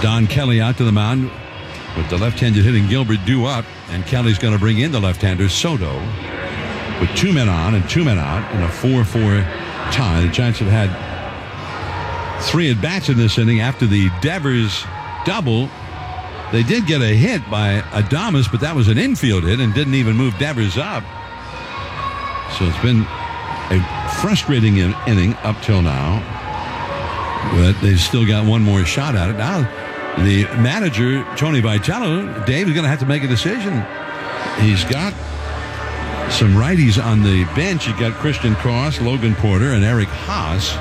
Don Kelly out to the mound with the left-handed hitting Gilbert due up, and Kelly's going to bring in the left-hander Soto with 2 men on and 2 men out in a 4-4 tie. The Giants have had 3 at-bats in this inning after the Devers double. They did get a hit by Adames, but that was an infield hit and didn't even move Devers up. So it's been a frustrating inning up till now, but they've still got one more shot at it. Now the manager, Tony Vitello, Dave, is going to have to make a decision. He's got some righties on the bench. You've got Christian Cross, Logan Porter, and Eric Haas.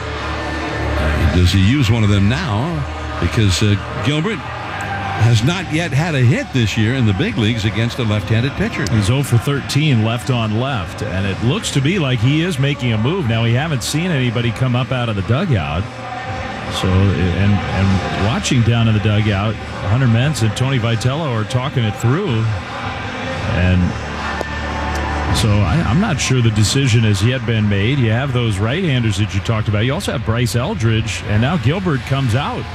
Does he use one of them now? Because Gilbert has not yet had a hit this year in the big leagues against a left-handed pitcher. He's 0 for 13 left on left, and it looks to be like he is making a move. Now, we haven't seen anybody come up out of the dugout. So, and watching down in the dugout, Hunter Mentz and Tony Vitello are talking it through. And so I'm not sure the decision has yet been made. You have those right-handers that you talked about. You also have Bryce Eldridge, and now Gilbert comes out.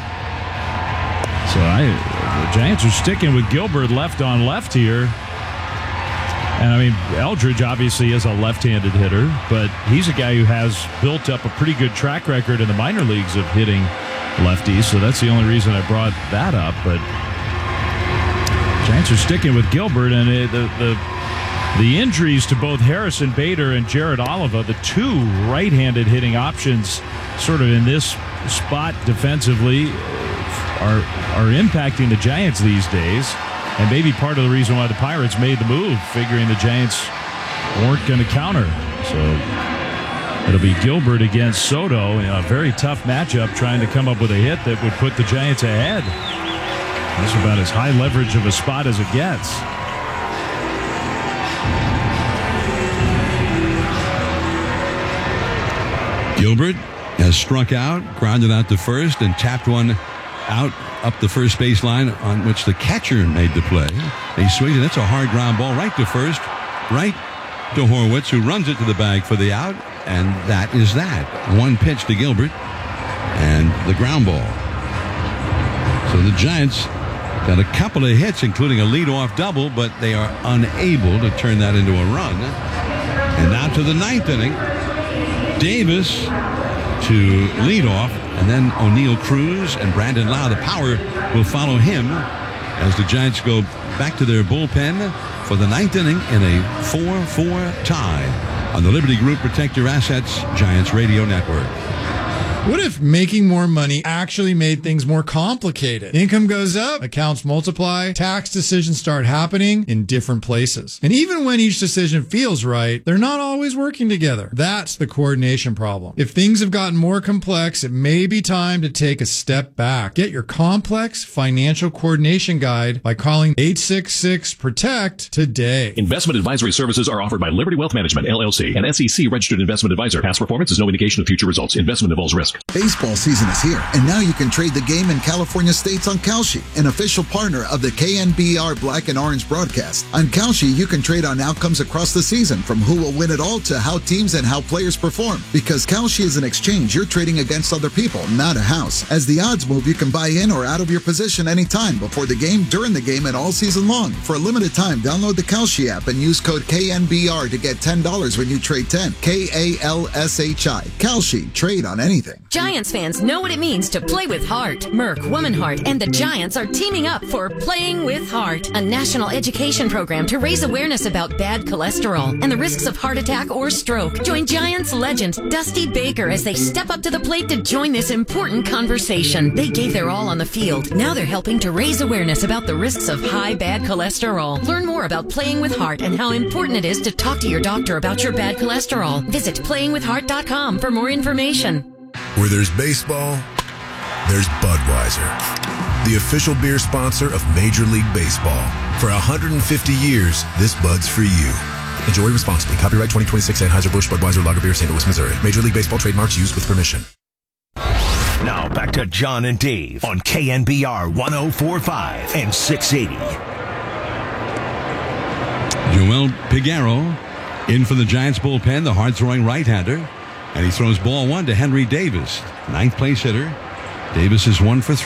So the Giants are sticking with Gilbert left on left here. And I mean, Eldridge obviously is a left-handed hitter, but he's a guy who has built up a pretty good track record in the minor leagues of hitting lefties. So that's the only reason I brought that up. But Giants are sticking with Gilbert, and the injuries to both Harrison Bader and Jared Oliva, the 2 right-handed hitting options sort of in this spot defensively, are impacting the Giants these days, and maybe part of the reason why the Pirates made the move, figuring the Giants weren't going to counter. So it'll be Gilbert against Soto in a very tough matchup, trying to come up with a hit that would put the Giants ahead. That's about as high leverage of a spot as it gets. Gilbert has struck out, grounded out to first, and tapped one out up the first base line on which the catcher made the play. He swings, and it's a hard ground ball right to first, right to Horwitz, who runs it to the bag for the out, and that is that. 1 pitch to Gilbert, and the ground ball. So the Giants got a couple of hits, including a leadoff double, but they are unable to turn that into a run. And now to the 9th inning. Davis to lead off, and then O'Neill Cruz and Brandon Lau. The power will follow him as the Giants go back to their bullpen for the 9th inning in a 4-4 tie on the Liberty Group Protect Your Assets Giants Radio Network. What if making more money actually made things more complicated? Income goes up, accounts multiply, tax decisions start happening in different places. And even when each decision feels right, they're not always working together. That's the coordination problem. If things have gotten more complex, it may be time to take a step back. Get your complex financial coordination guide by calling 866-PROTECT today. Investment advisory services are offered by Liberty Wealth Management, LLC, an SEC registered investment advisor. Past performance is no indication of future results. Investment involves risk. Baseball season is here, and now you can trade the game in California states on Kalshi, an official partner of the KNBR Black and Orange broadcast. On Kalshi, you can trade on outcomes across the season, from who will win it all to how teams and how players perform. Because Kalshi is an exchange, you're trading against other people, not a house. As the odds move, you can buy in or out of your position anytime, before the game, during the game, and all season long. For a limited time, download the Kalshi app and use code KNBR to get $10 when you trade 10. KALSHI. Kalshi. Trade on anything. Giants fans know what it means to play with heart. Merck, Woman Heart, and the Giants are teaming up for Playing with Heart, a national education program to raise awareness about bad cholesterol and the risks of heart attack or stroke. Join Giants legend Dusty Baker as they step up to the plate to join this important conversation. They gave their all on the field. Now they're helping to raise awareness about the risks of high bad cholesterol. Learn more about Playing with Heart and how important it is to talk to your doctor about your bad cholesterol. Visit playingwithheart.com for more information. Where there's baseball, there's Budweiser, the official beer sponsor of Major League Baseball. For 150 years, this Bud's for you. Enjoy responsibly. Copyright 2026 Anheuser-Busch Budweiser Lager Beer, St. Louis, Missouri. Major League Baseball trademarks used with permission. Now back to John and Dave on KNBR 104.5 and 680. Joel Piguero in for the Giants bullpen, the hard-throwing right-hander. And he throws ball 1 to Henry Davis, 9th place hitter. Davis is 1 for 3.